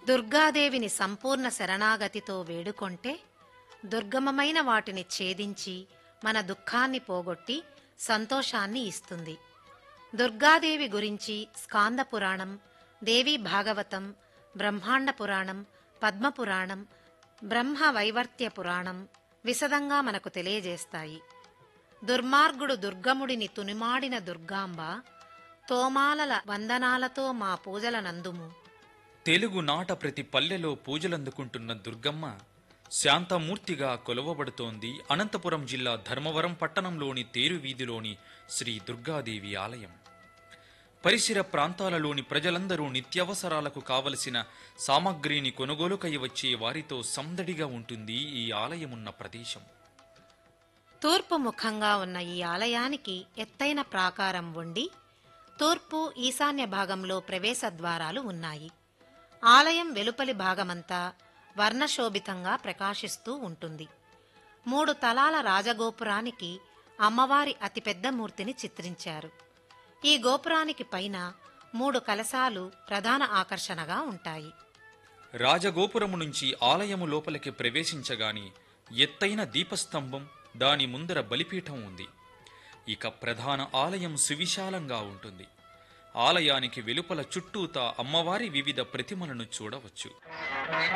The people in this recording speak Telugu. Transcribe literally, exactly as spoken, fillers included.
దుర్గాదేవిని సంపూర్ణ శరణాగతితో వేడుకొంటే దుర్గమమైన వాటిని ఛేదించి మన దుఃఖాన్ని పోగొట్టి సంతోషాన్ని ఇస్తుంది. దుర్గాదేవి గురించి స్కాంద పురాణం, దేవీ భాగవతం, బ్రహ్మాండ పురాణం, పద్మపురాణం, బ్రహ్మ వైవర్త్య పురాణం విశదంగా మనకు తెలియజేస్తాయి. దుర్మార్గుడు దుర్గముడిని తునిమాడిన దుర్గాంబ, తోమాలల వందనాలతో మా పూజల నందుము. తెలుగు నాట ప్రతి పల్లెలో పూజలందుకుంటున్న దుర్గమ్మ శాంతమూర్తిగా కొలవబడుతోంది అనంతపురం జిల్లా ధర్మవరం పట్టణంలోని తేరు వీధిలోని శ్రీ దుర్గాదేవి ఆలయం. పరిసర ప్రాంతాలలోని ప్రజలందరూ నిత్యావసరాలకు కావలసిన సామగ్రిని కొనుగోలుకై వచ్చే వారితో సందడిగా ఉంటుంది ఈ ఆలయమున్న ప్రదేశం. తూర్పు ముఖంగా ఉన్న ఈ ఆలయానికి ఎత్తైన ప్రాకారం ఉండి తూర్పు ఈశాన్య భాగంలో ప్రవేశ ద్వారాలు ఉన్నాయి. ఆలయం వెలుపలి భాగమంతా వర్ణశోభితంగా ప్రకాశిస్తూ ఉంటుంది. మూడు తలాల రాజగోపురానికి అమ్మవారి అతిపెద్ద మూర్తిని చిత్రించారు. ఈ గోపురానికి పైన మూడు కలశాలు ప్రధాన ఆకర్షణగా ఉంటాయి. రాజగోపురము నుంచి ఆలయము లోపలికి ప్రవేశించగానే ఎత్తైన దీపస్తంభం, దాని ముందర బలిపీఠం ఉంది. ఇక ప్రధాన ఆలయం సువిశాలంగా ఉంటుంది. ఆలయానికి వెలుపల చుట్టూతా అమ్మవారి వివిధ ప్రతిమలను చూడవచ్చు.